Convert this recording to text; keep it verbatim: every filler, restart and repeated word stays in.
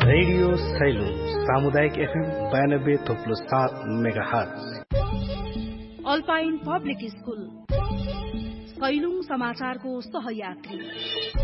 Radio salon सामुदायिक FM बयानब्बे थोप्लो सात mega hertz. Alpine public school Sailung समाचारको सहयात्री।